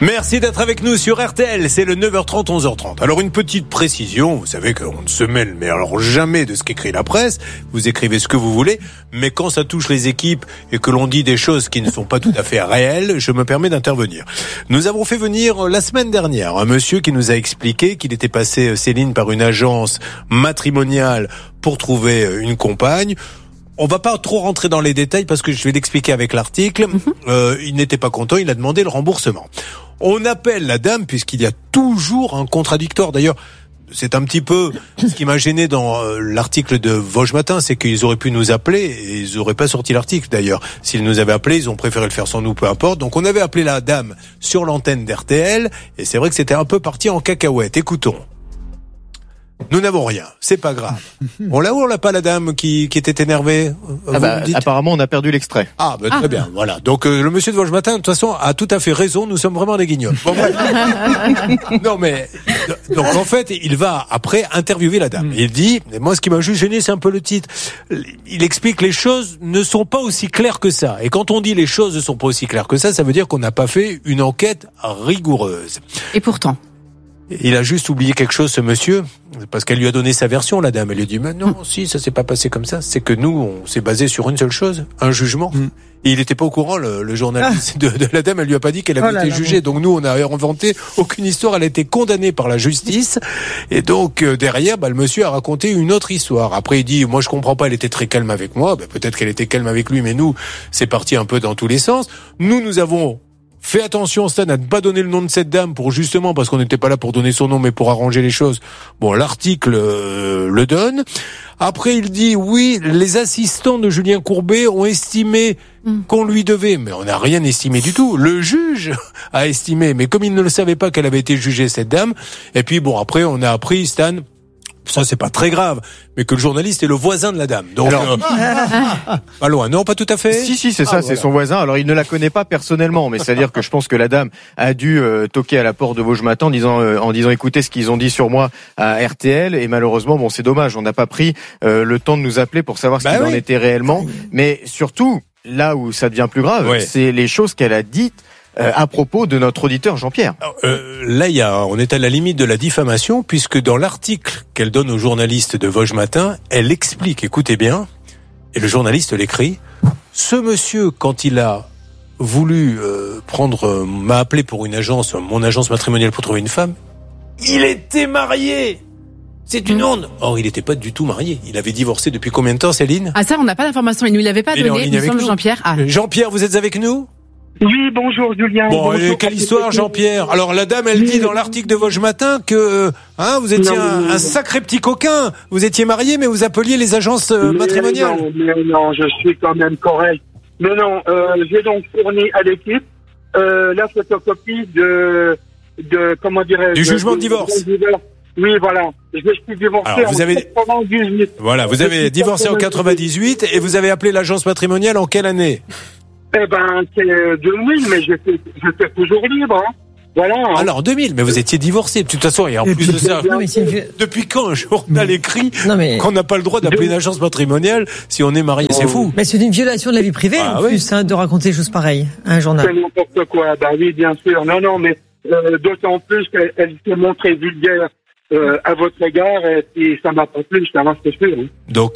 Merci d'être avec nous sur RTL, c'est le 9h30, 11h30. Alors une petite précision, vous savez qu'on ne se mêle mais alors jamais de ce qu'écrit la presse, vous écrivez ce que vous voulez, mais quand ça touche les équipes et que l'on dit des choses qui ne sont pas tout à fait réelles, je me permets d'intervenir. Nous avons fait venir la semaine dernière un monsieur qui nous a expliqué qu'il était passé, Céline, par une agence matrimoniale pour trouver une compagne. On va pas trop rentrer dans les détails parce que je vais l'expliquer avec l'article. Il n'était pas content, il a demandé le remboursement. On appelle la dame puisqu'il y a toujours un contradictoire. D'ailleurs, c'est un petit peu ce qui m'a gêné dans l'article de Vosges Matin, c'est qu'ils auraient pu nous appeler et ils auraient pas sorti l'article d'ailleurs. S'ils nous avaient appelé, ils ont préféré le faire sans nous, peu importe. Donc on avait appelé la dame sur l'antenne d'RTL et c'est vrai que c'était un peu parti en cacahuète. Écoutons. Nous n'avons rien, c'est pas grave. On l'a ou on l'a pas, la dame qui était énervée? Apparemment, on a perdu l'extrait. Très bien, voilà. Donc le monsieur de Vosges Matin, de toute façon, a tout à fait raison. Nous sommes vraiment des guignols. Bon, bref. Non mais donc en fait, il va après interviewer la dame. Il dit, et moi, ce qui m'a juste gêné, c'est un peu le titre. Il explique que les choses ne sont pas aussi claires que ça. Et quand on dit les choses ne sont pas aussi claires que ça veut dire qu'on n'a pas fait une enquête rigoureuse. Et pourtant. Il a juste oublié quelque chose, ce monsieur, parce qu'elle lui a donné sa version, la dame. Elle lui a dit, mais non, si, ça s'est pas passé comme ça. C'est que nous, on s'est basé sur une seule chose, un jugement. Et il était pas au courant, le journaliste de la dame, elle lui a pas dit qu'elle avait été jugée. Donc nous, on a inventé aucune histoire, elle a été condamnée par la justice. Et donc, derrière, le monsieur a raconté une autre histoire. Après, il dit, moi, je comprends pas, elle était très calme avec moi. Peut-être qu'elle était calme avec lui, mais nous, c'est parti un peu dans tous les sens. Nous avons fais attention, Stan, à ne pas donner le nom de cette dame pour justement, parce qu'on n'était pas là pour donner son nom, mais pour arranger les choses. Bon, l'article le donne. Après, il dit, oui, les assistants de Julien Courbet ont estimé qu'on lui devait. Mais on n'a rien estimé du tout. Le juge a estimé. Mais comme il ne le savait pas qu'elle avait été jugée, cette dame. Et puis, bon, après, on a appris, Stan, ça c'est pas très grave, mais que le journaliste est le voisin de la dame. Donc pas loin, non, pas tout à fait. Si, c'est ça, c'est son voisin. Alors il ne la connaît pas personnellement, mais c'est-à-dire que je pense que la dame a dû toquer à la porte de Vosges Matin en disant écoutez ce qu'ils ont dit sur moi à RTL, et malheureusement bon c'est dommage, on n'a pas pris le temps de nous appeler pour savoir ce qu'il en était réellement, mais surtout là où ça devient plus grave, c'est les choses qu'elle a dites à propos de notre auditeur Jean-Pierre. Là, on est à la limite de la diffamation, puisque dans l'article qu'elle donne aux journalistes de Vosges Matin, elle explique, écoutez bien, et le journaliste l'écrit, ce monsieur, quand il a voulu m'a appelé pour mon agence matrimoniale pour trouver une femme, il était marié. C'est une honte. Or, il n'était pas du tout marié. Il avait divorcé depuis combien de temps, Céline? Ça, on n'a pas d'informations. Il ne nous l'avait pas donné. Il semble Jean-Pierre. Jean-Pierre, vous êtes avec nous? Oui, bonjour Julien. Bon, quelle histoire, Jean-Pierre? Alors la dame, elle dit dans l'article de Vosges Matin que vous étiez un sacré petit coquin. Vous étiez marié, mais vous appeliez les agences matrimoniales. Non, je suis quand même correct. Mais non, j'ai donc fourni à l'équipe la photocopie de comment dirais-je, du jugement de divorce. Oui, voilà. Je suis divorcé en 98. Voilà, vous avez divorcé en 98 et vous avez appelé l'agence matrimoniale en quelle année? C'est 2000, mais j'étais toujours libre, hein. Voilà. Hein. Alors 2000, mais vous étiez divorcé. De toute façon, et en plus de ça, depuis quand un journal écrit qu'on n'a pas le droit d'appeler une agence matrimoniale si on est marié? C'est fou. Mais c'est une violation de la vie privée en plus, de raconter des choses pareilles à un journal. C'est n'importe quoi. Oui, bien sûr. Non, mais d'autant plus qu'elle s'est montrée vulgaire à votre égard, et ça m'a pas plu, c'est sûr. Hein. Donc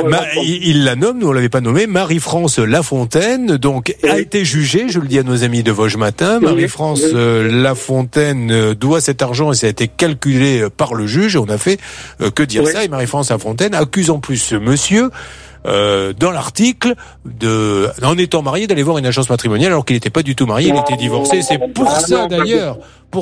il la nomme, nous on l'avait pas nommée, Marie-France Lafontaine, donc a été jugée, je le dis à nos amis de Vosges Matin, Marie-France Lafontaine doit cet argent et ça a été calculé par le juge, et on a fait que dire ça, et Marie-France Lafontaine accuse en plus ce monsieur dans l'article en étant marié d'aller voir une agence matrimoniale alors qu'il n'était pas du tout marié, il était divorcé. C'est pour ça d'ailleurs.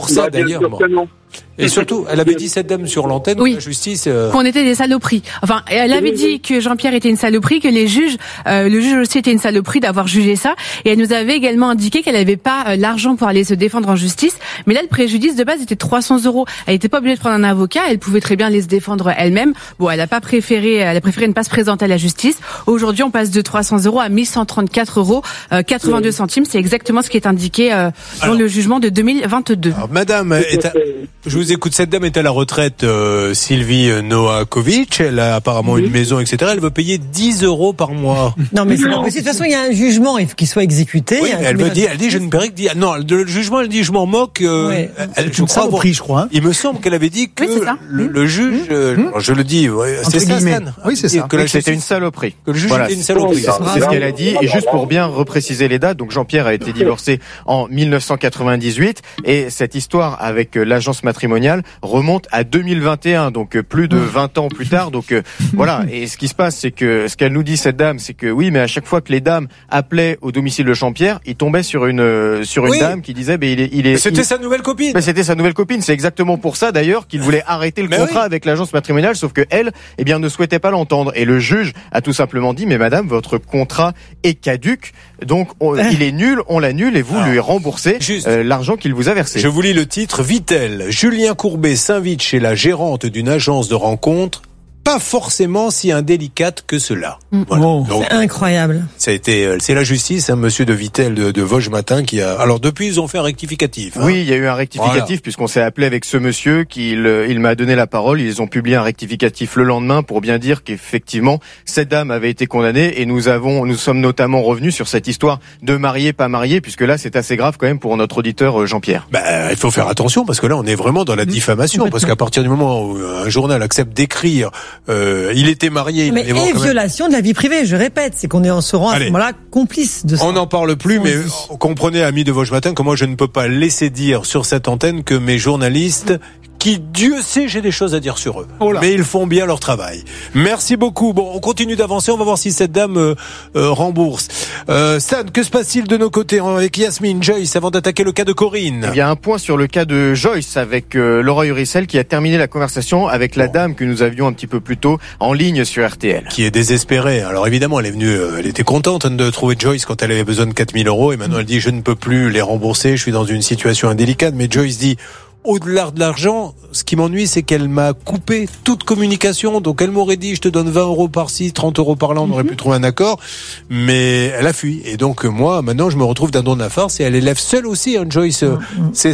Et surtout, elle avait dit, cette dame sur l'antenne, la justice, qu'on était des saloperies. Enfin, elle avait dit que Jean-Pierre était une saloperie, que le juge aussi était une saloperie d'avoir jugé ça. Et elle nous avait également indiqué qu'elle n'avait pas l'argent pour aller se défendre en justice. Mais là, le préjudice de base était 300 €. Elle n'était pas obligée de prendre un avocat. Elle pouvait très bien aller se défendre elle-même. Bon, elle a préféré ne pas se présenter à la justice. Aujourd'hui, on passe de 300 € à 1134 €, 82 centimes. C'est exactement ce qui est indiqué dans le jugement de 2022. Alors, madame, je vous écoute, cette dame est à la retraite, Sylvie Noakovic. Elle a apparemment une maison, etc. Elle veut payer 10 € par mois. Non, mais c'est pas possible. De toute façon, il y a un jugement, il faut qu'il soit exécuté. Oui, elle dit, je ne paierai que 10. Non, le jugement, elle dit, je m'en moque. Je crois, il me semble qu'elle avait dit que le juge, je le dis, c'est ça, Stan. Oui, c'est ça. Que c'était une saloperie. Que le juge était une saloperie. C'est ce qu'elle a dit. Et juste pour bien repréciser les dates, donc Jean-Pierre a été divorcé en 1998 et cette histoire avec l'agence matrimoniale remonte à 2021, donc plus de 20 ans plus tard. Donc voilà. Et ce qui se passe, c'est que ce qu'elle nous dit, cette dame, c'est que oui, mais à chaque fois que les dames appelaient au domicile de Jean-Pierre, ils tombaient sur une dame qui disait, c'était sa nouvelle copine. Mais c'était sa nouvelle copine. C'est exactement pour ça d'ailleurs qu'il voulait arrêter le contrat avec l'agence matrimoniale, sauf que elle, ne souhaitait pas l'entendre. Et le juge a tout simplement dit, mais madame, votre contrat est caduc, donc il est nul, on l'annule et vous lui remboursez l'argent qu'il vous a versé. Je vous lis le titre. Vitel, Julien Courbet s'invite chez la gérante d'une agence de rencontres. Pas forcément si indélicate que cela. Voilà. Oh, donc, c'est incroyable. C'est la justice, monsieur de Vitel de Vosges Matin qui a. Alors depuis, ils ont fait un rectificatif. Oui, il y a eu un rectificatif puisqu'on s'est appelé avec ce monsieur il m'a donné la parole. Ils ont publié un rectificatif le lendemain pour bien dire qu'effectivement cette dame avait été condamnée et nous sommes notamment revenus sur cette histoire de marié pas marié puisque là c'est assez grave quand même pour notre auditeur Jean-Pierre. Il faut faire attention parce que là on est vraiment dans la diffamation parce qu'à partir du moment où un journal accepte d'écrire il était marié. Et violation de la vie privée, je répète, c'est qu'on se rend à ce moment-là complice de ça. On n'en parle plus, mais comprenez, amis de Vosges Matin, que moi je ne peux pas laisser dire sur cette antenne que mes journalistes, qui, Dieu sait, j'ai des choses à dire sur eux. Mais ils font bien leur travail. Merci beaucoup. Bon, on continue d'avancer. On va voir si cette dame rembourse. Stan, que se passe-t-il de nos côtés avec Yasmine, Joyce, avant d'attaquer le cas de Corinne? Il y a un point sur le cas de Joyce avec Laura Uricel qui a terminé la conversation avec la dame que nous avions un petit peu plus tôt en ligne sur RTL. Qui est désespérée. Alors évidemment, elle est venue, elle était contente de trouver Joyce quand elle avait besoin de 4 000 € et maintenant elle dit je ne peux plus les rembourser, je suis dans une situation indélicate. Mais Joyce dit au-delà de l'argent, ce qui m'ennuie, c'est qu'elle m'a coupé toute communication. Donc, elle m'aurait dit, je te donne 20 € par-ci, 30 € par là, on aurait pu trouver un accord. Mais elle a fui. Et donc, moi, maintenant, je me retrouve d'un don de la farce et elle élève seule aussi, Joyce. C'est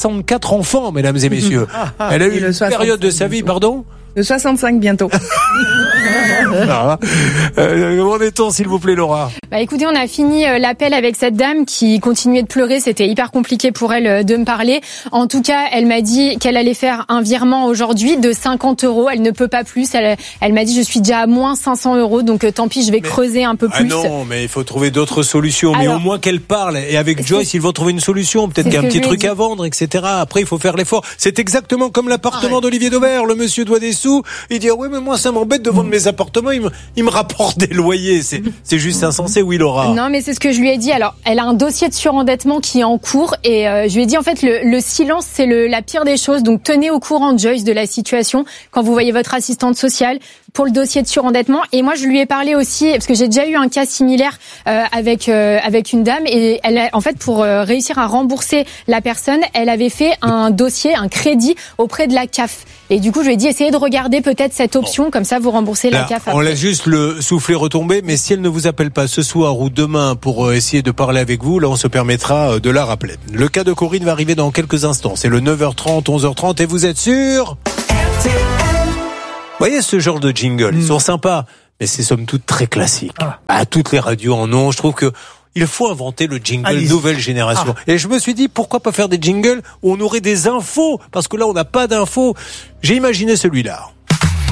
64 enfants, mesdames et messieurs. Elle a eu une période de sa vie, pardon? De 65 bientôt. Où en est-on, s'il vous plaît, Laura? Écoutez, on a fini l'appel avec cette dame qui continuait de pleurer. C'était hyper compliqué pour elle de me parler. En tout cas, elle m'a dit qu'elle allait faire un virement aujourd'hui de 50 €. Elle ne peut pas plus. Elle m'a dit, je suis déjà à moins 500 €. Donc, tant pis, je vais creuser un peu plus. Non, mais il faut trouver d'autres solutions. Alors, mais au moins qu'elle parle. Et avec Joyce, ils vont trouver une solution. Peut-être qu'il y a un petit truc à vendre, etc. Après, il faut faire l'effort. C'est exactement comme l'appartement d'Olivier Dauvert. Le monsieur doit des sous. Il dit, oui, mais moi, ça m'embête de vendre mes appartements. Il me rapporte des loyers. C'est juste insensé, oui, Laura. Non, mais c'est ce que je lui ai dit. Alors, elle a un dossier de surendettement qui est en cours. Et je lui ai dit, en fait, le silence, c'est la pire des choses. Donc, tenez au courant, Joyce, de la situation quand vous voyez votre assistante sociale pour le dossier de surendettement. Et moi, je lui ai parlé aussi, parce que j'ai déjà eu un cas similaire avec une dame. Et elle, en fait, pour réussir à rembourser la personne, elle avait fait un dossier, un crédit auprès de la CAF. Et du coup, je lui ai dit, essayez de regarder peut-être cette option, comme ça, vous remboursez la CAF après. On laisse juste le soufflet retomber, mais si elle ne vous appelle pas ce soir ou demain pour essayer de parler avec vous, là, on se permettra de la rappeler. Le cas de Corinne va arriver dans quelques instants. C'est le 9h30, 11h30, et vous êtes sûr? Vous voyez ce genre de jingle, ils sont sympas, mais c'est somme toute très classique. Toutes les radios en ont, je trouve que il faut inventer le jingle nouvelle génération. Et je me suis dit, pourquoi pas faire des jingles où on aurait des infos? Parce que là, on n'a pas d'infos. J'ai imaginé celui-là.